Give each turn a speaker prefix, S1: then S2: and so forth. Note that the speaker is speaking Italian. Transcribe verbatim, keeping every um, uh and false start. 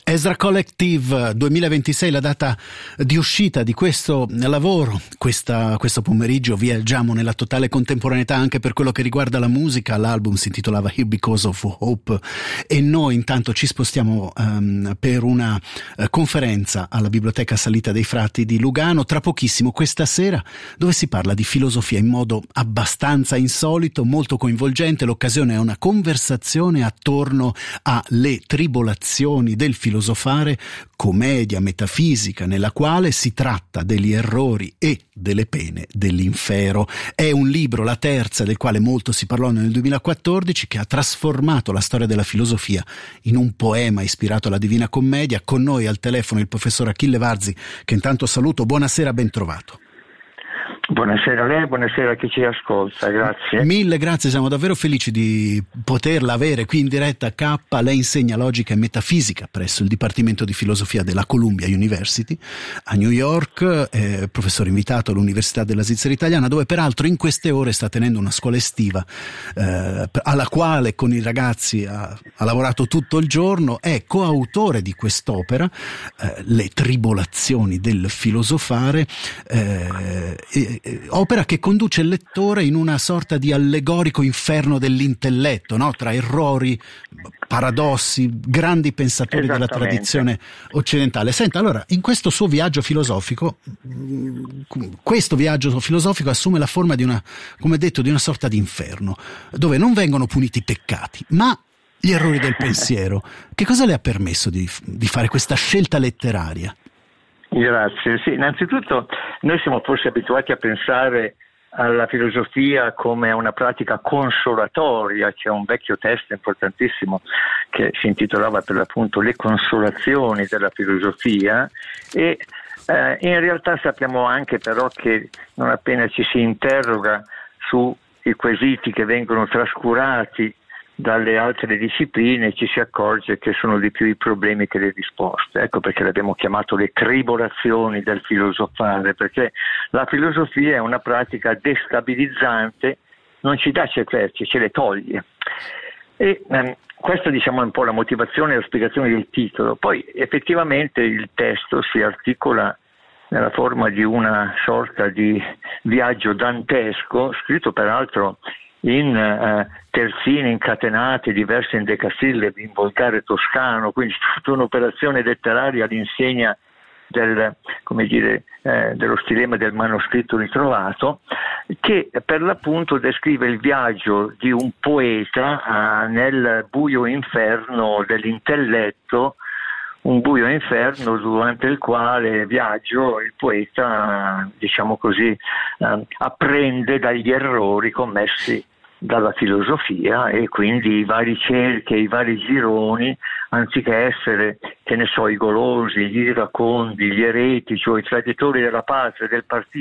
S1: Ezra Collective duemilaventisei, la data di uscita di questo lavoro. Questa, questo pomeriggio viaggiamo nella totale contemporaneità anche per quello che riguarda la musica. L'album si intitolava Here Because of Hope e noi intanto ci spostiamo um, per una uh, conferenza alla Biblioteca Salita dei Frati di Lugano tra pochissimo, questa sera, dove si parla di filosofia in modo abbastanza insolito, molto coinvolgente. L'occasione è una conversazione attorno alle tribolazioni del filosofare, commedia metafisica nella quale si tratta degli errori e delle pene dell'infero. È un libro, la terza, del quale molto si parlò nel duemilaquattordici, che ha trasformato la storia della filosofia in un poema ispirato alla Divina Commedia. Con noi al telefono il professor Achille Varzi, che intanto saluto. Buonasera, ben trovato.
S2: Buonasera a lei, buonasera a chi ci ascolta, grazie.
S1: Mille grazie, siamo davvero felici di poterla avere qui in diretta a K. Lei insegna logica e metafisica presso il Dipartimento di Filosofia della Columbia University a New York, è professore invitato all'Università della Svizzera Italiana, dove peraltro in queste ore sta tenendo una scuola estiva eh, alla quale con i ragazzi ha, ha lavorato tutto il giorno. È coautore di quest'opera, eh, Le tribolazioni del filosofare, eh, e, opera che conduce il lettore in una sorta di allegorico inferno dell'intelletto, no? Tra errori, paradossi, grandi pensatori della tradizione occidentale. Senta, allora, in questo suo viaggio filosofico, questo viaggio filosofico assume la forma di una, come detto, di una sorta di inferno, dove non vengono puniti i peccati, ma gli errori del pensiero. Che cosa le ha permesso di, di fare questa scelta letteraria?
S2: Grazie. Sì, innanzitutto noi siamo forse abituati a pensare alla filosofia come a una pratica consolatoria. C'è un vecchio testo importantissimo che si intitolava per l'appunto Le consolazioni della filosofia e eh, in realtà sappiamo anche però che non appena ci si interroga sui quesiti che vengono trascurati dalle altre discipline ci si accorge che sono di più i problemi che le risposte. Ecco perché l'abbiamo chiamato le tribolazioni del filosofare, perché la filosofia è una pratica destabilizzante, non ci dà certezze, ce le toglie. E ehm, questa diciamo è un po' la motivazione e la spiegazione del titolo. Poi effettivamente il testo si articola nella forma di una sorta di viaggio dantesco, scritto peraltro in uh, terzine incatenate, diverse in decasillabi, in volgare toscano, quindi tutta un'operazione letteraria all'insegna del, come dire, eh, dello stilema del manoscritto ritrovato, che per l'appunto descrive il viaggio di un poeta uh, nel buio inferno dell'intelletto, un buio inferno durante il quale viaggio il poeta, diciamo così, eh, apprende dagli errori commessi dalla filosofia e quindi i vari cerchi, i vari gironi, anziché essere, che ne so, i golosi, gli iracondi, gli eretici o i traditori della patria, del partito,